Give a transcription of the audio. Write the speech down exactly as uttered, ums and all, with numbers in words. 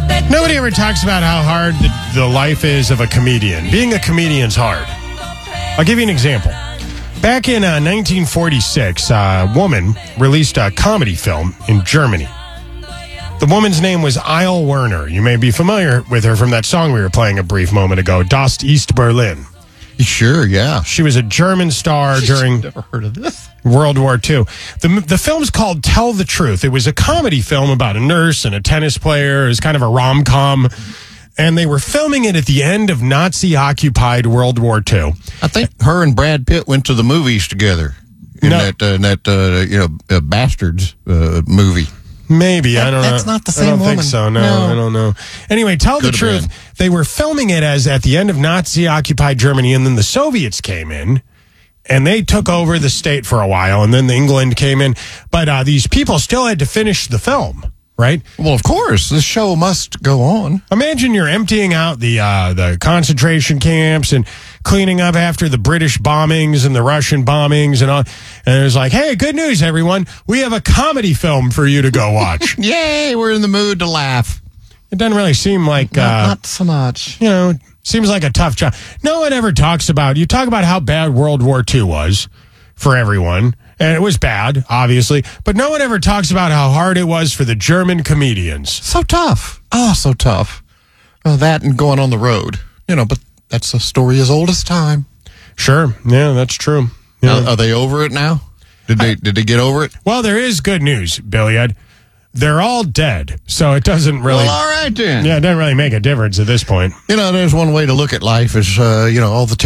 Nobody ever talks about how hard the, the life is of a comedian. Being a comedian's hard. I'll give you an example. Back in uh, nineteen forty-six, uh, a woman released a comedy film in Germany. The woman's name was Isle Werner. You may be familiar with her from that song we were playing a brief moment ago, Das East Berlin. Sure, yeah. She was a German star during Never heard of this. World War Two. The, the film's called Tell the Truth. It was a comedy film about a nurse and a tennis player. It was kind of a rom-com. And they were filming it at the end of Nazi-occupied World War Two. I think her and Brad Pitt went to the movies together in No. that, uh, in that uh, you know, uh, Bastards uh, movie. Maybe. I don't know. That's not the I same don't woman. think so. No, No. I don't know. Anyway, Tell the Could've Truth. been. They were filming it as at the end of Nazi-occupied Germany, and then the Soviets came in, and they took over the state for a while, and then the England came in. But uh, these people still had to finish the film, right? Well, of course, this show must go on. Imagine you're emptying out the uh, the concentration camps and cleaning up after the British bombings and the Russian bombings and all. And it was like, hey, good news, everyone. We have a comedy film for you to go watch. Yay, we're in the mood to laugh. It doesn't really seem like, Not, uh, not so much. you know, seems like a tough job. No one ever talks about, you talk about how bad World War Two was for everyone. And it was bad, obviously. But no one ever talks about how hard it was for the German comedians. So tough. Oh, so tough. Uh, that and going on the road. You know, but that's a story as old as time. Sure. Yeah, that's true. Yeah. Uh, are they over it now? Did they did they get over it? Well, there is good news, Billy Ed. They're all dead, so it doesn't really. Well, all right then. Yeah, it doesn't really make a difference at this point. You know, there's one way to look at life is, uh, you know, all the